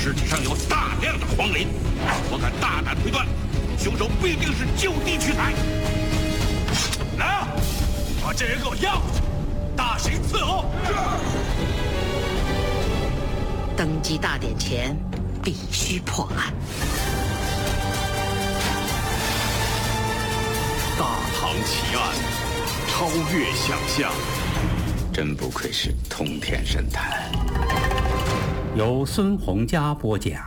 尸体上有大量的黄磷，我敢大胆推断，凶手必定是就地取材。来啊，把这人给我押回去，大刑伺候。 登基大典前，必须破案。 大唐奇案，超越想象。 真不愧是通天神探。 由孙洪佳播讲。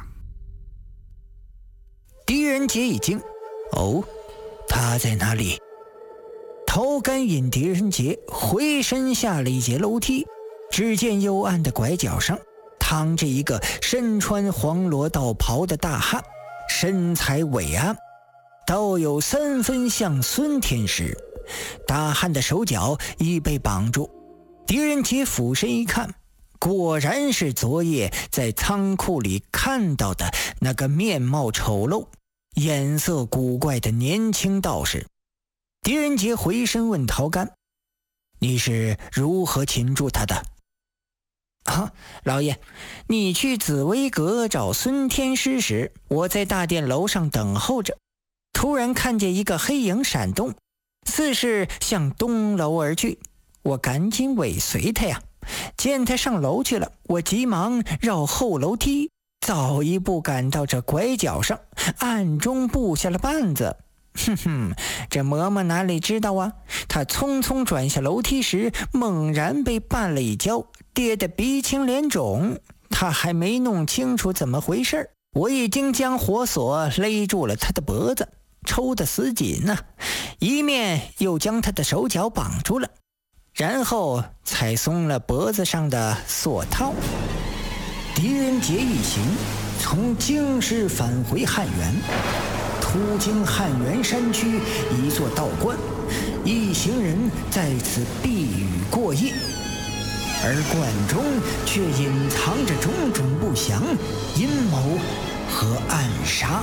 狄仁杰一惊，哦，他在哪里？陶干引狄仁杰回身下了一节楼梯，只见幽暗的拐角上躺着一个身穿黄罗道袍的大汉，身材伟岸，倒有3分像孙天师。大汉的手脚已被绑住，狄仁杰俯身一看，果然是昨夜在仓库里看到的那个面貌丑陋、颜色古怪的年轻道士。狄仁杰回身问陶干：“你是如何擒住他的？”“啊，老爷，你去紫薇阁找孙天师时，我在大殿楼上等候着，突然看见一个黑影闪动，似是向东楼而去，我赶紧尾随他呀。见他上楼去了，我急忙绕后楼梯，早一步赶到这拐角上，暗中布下了绊子。这嬷嬷哪里知道啊，他匆匆转下楼梯时，猛然被绊了一跤，跌得鼻青脸肿。他还没弄清楚怎么回事，我已经将火索勒住了他的脖子，抽得死紧呢，一面又将他的手脚绑住了，然后才松了脖子上的锁套。狄仁杰一行从京师返回汉源，途经汉源山区一座道观，一行人在此避雨过夜，而观中却隐藏着种种不祥、阴谋和暗杀。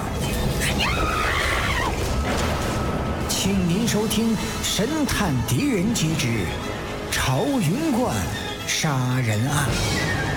请您收听《神探狄仁杰之朝云观杀人案》。